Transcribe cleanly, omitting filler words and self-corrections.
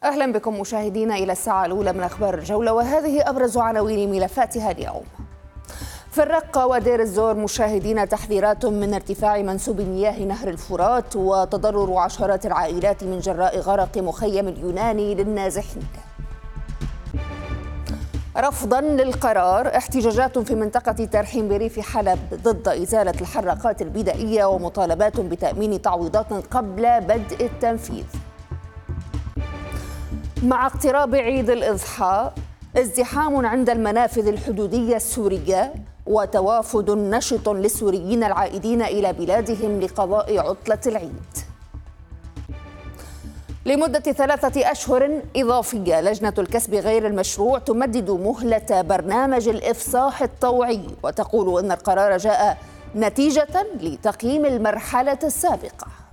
أهلا بكم مشاهدينا إلى الساعة الأولى من أخبار الجولة، وهذه أبرز عناوين ملفاتها اليوم. في الرقة ودير الزور مشاهدين تحذيرات من ارتفاع منسوب مياه نهر الفرات وتضرر عشرات العائلات من جراء غرق مخيم اليوناني للنازحين. رفضا للقرار، احتجاجات في منطقة ترحيم بريف حلب ضد إزالة الحراقات البدائية ومطالبات بتأمين تعويضات قبل بدء التنفيذ. مع اقتراب عيد الإضحى ازدحام عند المنافذ الحدودية السورية وتوافد نشط للسوريين العائدين إلى بلادهم لقضاء عطلة العيد. لمدة 3 أشهر إضافية لجنة الكسب غير المشروع تمدد مهلة برنامج الإفصاح الطوعي، وتقول إن القرار جاء نتيجة لتقييم المرحلة السابقة.